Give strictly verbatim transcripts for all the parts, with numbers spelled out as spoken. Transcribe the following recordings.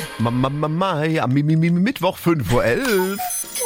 Mama, Mama, ja, mi, mi, mi, Mittwoch, fünf Uhr elf.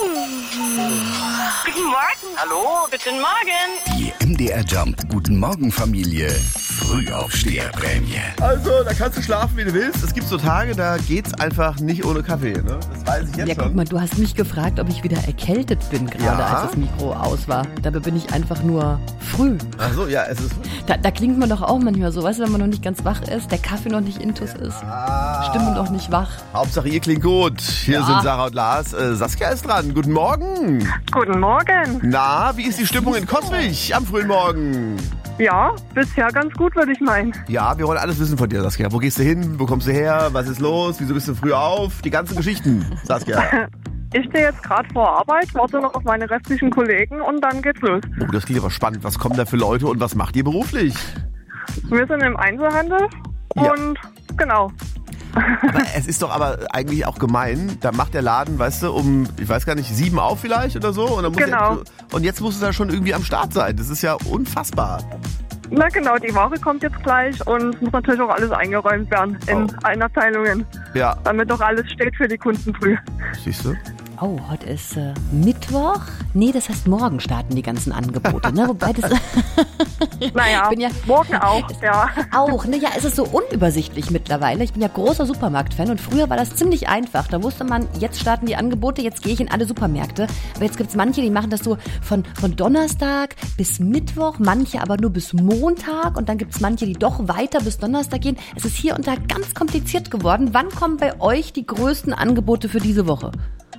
Guten Morgen. Hallo, guten Morgen. Die M D R Jump Guten Morgen Familie Frühaufsteherprämie. Also, da kannst du schlafen, wie du willst. Es gibt so Tage, da geht's einfach nicht ohne Kaffee, ne? Das weiß ich jetzt Ja, schon. guck mal, du hast mich gefragt, ob ich wieder erkältet bin, gerade Ja. als das Mikro aus war. Dabei bin ich einfach nur früh. Ach so, ja, es ist... Da, da klingt man doch auch manchmal so, weißt du, wenn man noch nicht ganz wach ist, der Kaffee noch nicht intus ist, Ah. Stimme noch nicht wach. Hauptsache, ihr klingt gut. Hier Ja. sind Sarah und Lars. Äh, Saskia ist dran. Guten Morgen. Guten Morgen. Na, wie ist die Stimmung in Coswig am frühen Morgen? Ja, bisher ganz gut, würde ich meinen. Ja, wir wollen alles wissen von dir, Saskia. Wo gehst du hin? Wo kommst du her? Was ist los? Wieso bist du früh auf? Die ganzen Geschichten, Saskia. Ich stehe jetzt gerade vor Arbeit, warte noch auf meine restlichen Kollegen und dann geht's los. Oh, das klingt aber spannend. Was kommen da für Leute und was macht ihr beruflich? Wir sind im Einzelhandel Ja. und genau. Aber es ist doch aber eigentlich auch gemein. Da macht der Laden, weißt du, um, ich weiß gar nicht, sieben auf vielleicht oder so. Und, dann muss Genau. er, und jetzt muss es da schon irgendwie am Start sein. Das ist ja unfassbar. Na genau, die Ware kommt jetzt gleich und es muss natürlich auch alles eingeräumt werden in Oh. allen Abteilungen, Ja, damit doch alles steht für die Kunden früh. siehst du? Oh, heute ist äh, Mittwoch? Nee, das heißt, morgen starten die ganzen Angebote, ne? Wobei das... Naja, Ich bin ja- morgen auch, ja. Auch, ne? Ja, es ist so unübersichtlich mittlerweile. Ich bin ja großer Supermarktfan und früher war das ziemlich einfach. Da wusste man, jetzt starten die Angebote, jetzt gehe ich in alle Supermärkte. Aber jetzt gibt's manche, die machen das so von, von Donnerstag bis Mittwoch, manche aber nur bis Montag und dann gibt's manche, die doch weiter bis Donnerstag gehen. Es ist hier und da ganz kompliziert geworden. Wann kommen bei euch die größten Angebote für diese Woche?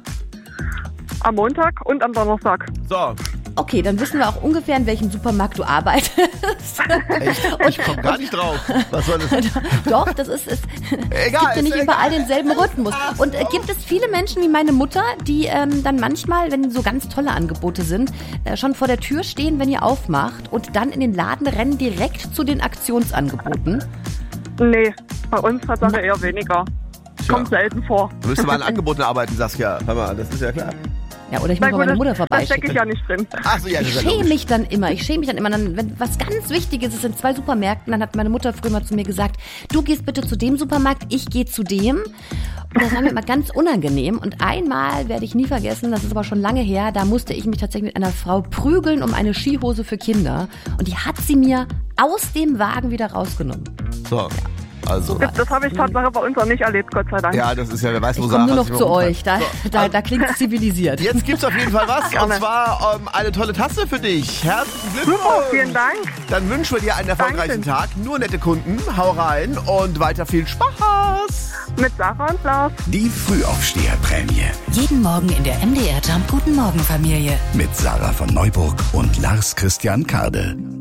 Am Montag und am Donnerstag. So, Okay, dann wissen wir auch ungefähr, in welchem Supermarkt du arbeitest. echt? Ich komme gar nicht drauf. Was soll das? Doch, das ist es. Egal, Es gibt ja ist nicht ja überall egal. denselben Rhythmus. Und äh, gibt es viele Menschen wie meine Mutter, die ähm, dann manchmal, wenn so ganz tolle Angebote sind, äh, schon vor der Tür stehen, wenn ihr aufmacht und dann in den Laden rennen direkt zu den Aktionsangeboten? Nee, bei uns Tatsache eher weniger. Kommt selten vor. Du müsstest mal an Angeboten arbeiten, Saskia. Hör mal, das ist ja klar. Ja, oder ich Na muss mal gut, meine das, Mutter das stecke ich vorbeischicken. ja nicht drin. Ach so, ja, das Ich ist ja schäme logisch. mich dann immer, ich schäme mich dann immer, dann, wenn was ganz Wichtiges ist in zwei Supermärkten, dann hat meine Mutter früher mal zu mir gesagt, du gehst bitte zu dem Supermarkt, ich gehe zu dem. Und das war mir immer ganz unangenehm. Und einmal werde ich nie vergessen, das ist aber schon lange her, da musste ich mich tatsächlich mit einer Frau prügeln um eine Skihose für Kinder. Und die hat sie mir aus dem Wagen wieder rausgenommen. So, also. Das, das habe ich Tatsache bei uns auch nicht erlebt, Gott sei Dank. Ja, das ist ja, wer weiß, wo Ich komme nur Sarah noch sich zu rumtreibt. euch, da, So, da, also, da klingt es zivilisiert. jetzt gibt's auf jeden Fall was. Und Gerne. zwar ähm, eine tolle Tasse für dich. Herzlichen Glückwunsch. Super, vielen Dank. Dann wünschen wir dir einen erfolgreichen Dankeschön. Tag. Nur nette Kunden. Hau rein und weiter viel Spaß. Mit Sarah und Lars. Die Frühaufsteherprämie Jeden Morgen in der M D R Jump Guten Morgen Familie. mit Sarah von Neuburg und Lars Christian Kade.